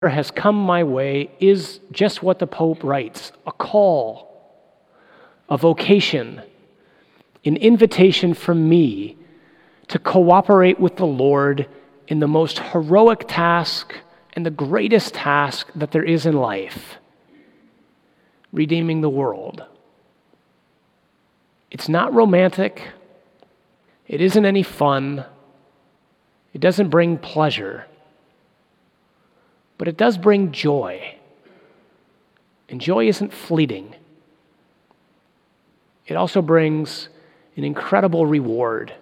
has come my way is just what the Pope writes, a call, a vocation, an invitation from me to cooperate with the Lord in the most heroic task and the greatest task that there is in life, redeeming the world. It's not romantic. It isn't any fun. It doesn't bring pleasure. But it does bring joy. And joy isn't fleeting. It also brings an incredible reward.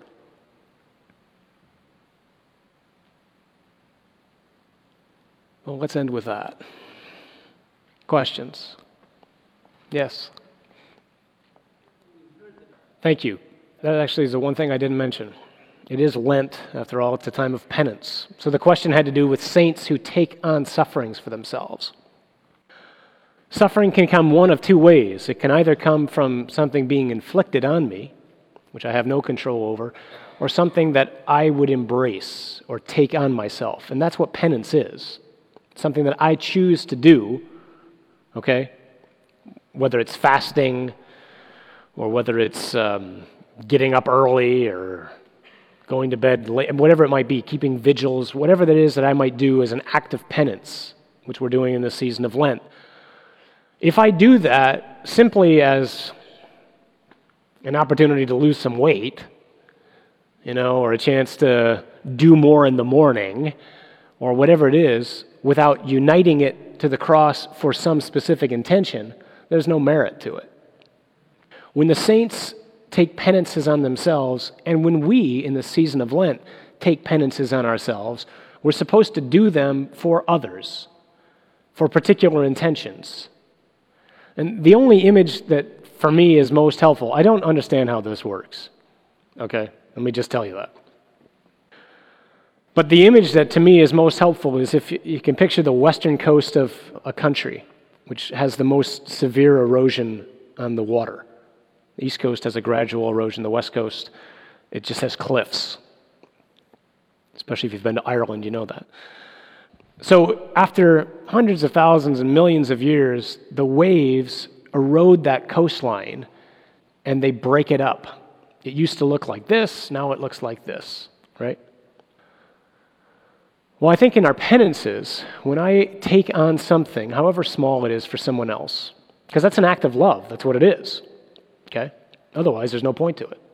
Well, let's end with that. Questions? Yes. Thank you. That actually is the one thing I didn't mention. It is Lent, after all. It's a time of penance. So the question had to do with saints who take on sufferings for themselves. Suffering can come one of two ways. It can either come from something being inflicted on me, which I have no control over, or something that I would embrace or take on myself. And that's what penance is. Something that I choose to do, okay? Whether it's fasting, or whether it's getting up early, or going to bed late, whatever it might be, keeping vigils, whatever that is that I might do as an act of penance, which we're doing in this season of Lent. If I do that simply as an opportunity to lose some weight, or a chance to do more in the morning, or whatever it is, without uniting it to the cross for some specific intention, there's no merit to it. When the saints take penances on themselves, and when we, in the season of Lent, take penances on ourselves, we're supposed to do them for others, for particular intentions. And the only image that, for me, is most helpful, I don't understand how this works, okay? Let me just tell you that. But the image that, to me, is most helpful is if you can picture the western coast of a country, which has the most severe erosion on the water. The East Coast has a gradual erosion. The West Coast, it just has cliffs. Especially if you've been to Ireland, you know that. So after hundreds of thousands and millions of years, the waves erode that coastline and they break it up. It used to look like this, now it looks like this, right? Well, I think in our penances, when I take on something, however small it is for someone else, because that's an act of love, that's what it is. Okay? Otherwise, there's no point to it.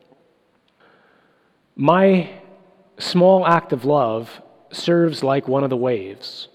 My small act of love serves like one of the waves,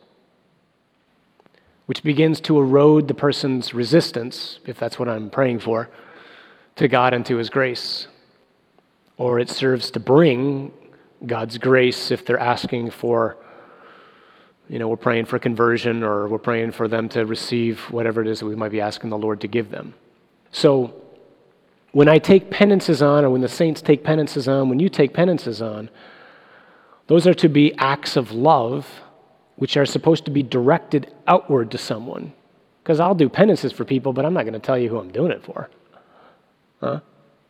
which begins to erode the person's resistance, if that's what I'm praying for, to God and to His grace. Or it serves to bring God's grace if they're asking for, we're praying for conversion, or we're praying for them to receive whatever it is that we might be asking the Lord to give them. So, when I take penances on, or when the saints take penances on, when you take penances on, those are to be acts of love, which are supposed to be directed outward to someone. Because I'll do penances for people, but I'm not going to tell you who I'm doing it for. Huh?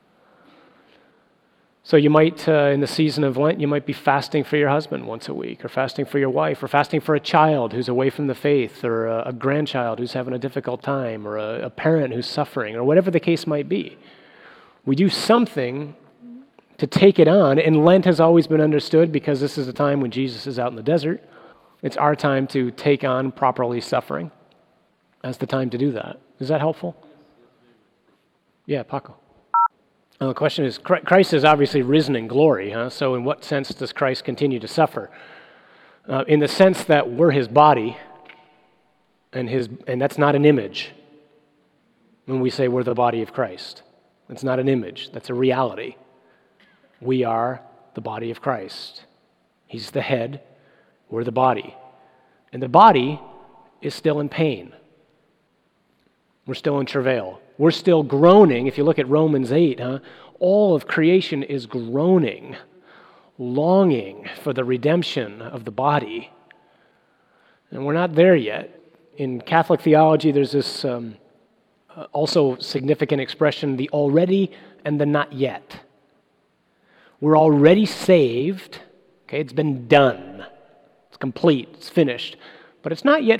So you might, in the season of Lent, you might be fasting for your husband once a week, or fasting for your wife, or fasting for a child who's away from the faith, or a grandchild who's having a difficult time, or a parent who's suffering, or whatever the case might be. We do something to take it on, and Lent has always been understood because this is a time when Jesus is out in the desert. It's our time to take on properly suffering. That's the time to do that. Is that helpful? Yeah, Paco. The question is, Christ is obviously risen in glory, huh? So in what sense does Christ continue to suffer? In the sense that we're His body, and that's not an image when we say we're the body of Christ. It's not an image. That's a reality. We are the body of Christ. He's the head. We're the body. And the body is still in pain. We're still in travail. We're still groaning. If you look at Romans 8, all of creation is groaning, longing for the redemption of the body. And we're not there yet. In Catholic theology, there's this also significant expression, the already and the not yet. We're already saved. Okay, it's been done. It's complete. It's finished. but it's not yet